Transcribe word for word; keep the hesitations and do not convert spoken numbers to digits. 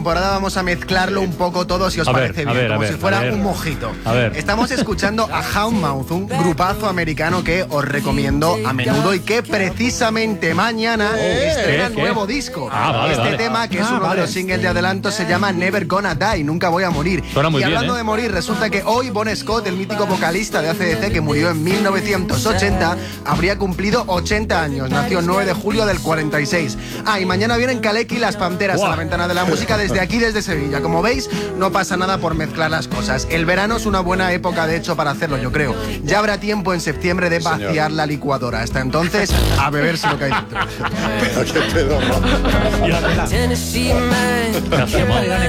temporada vamos a mezclarlo un poco todo, si os A ver, parece a bien, ver, a como ver, si fuera a ver. un mojito. A ver. Estamos escuchando a Houndmouth, un grupazo americano que os recomiendo a menudo y que precisamente mañana estrena ¿qué, qué? nuevo disco. Ah, vale, este vale. tema, que es Ah, uno vale. de los singles de adelanto, se llama Never Gonna Die, Nunca Voy a Morir. Suena muy y bien, hablando ¿eh? de morir, resulta que hoy Bon Scott, el mítico vocalista de A C D C que murió en mil novecientos ochenta, habría cumplido ochenta años. Nació el nueve de julio del cuarenta y seis. Ah, y mañana vienen Kaleki y las Panteras Buah. a la ventana de la música desde aquí, desde Sevilla. Como veis, no pasa nada por mezclar las cosas. El verano es una buena época, de hecho, para hacerlo, yo creo. Ya habrá tiempo en septiembre de vaciar la licuadora. Hasta entonces, a beberse lo que hay dentro. Pero qué pedorro. Gracias, Mau.